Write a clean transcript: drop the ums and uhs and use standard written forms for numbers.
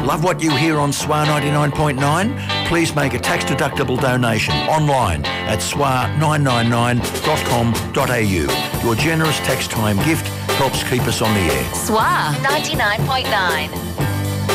Love what you hear on SWAR 99.9? Please make a tax-deductible donation online at swar999.com.au. Your generous tax time gift helps keep us on the air. SWAR 99.9.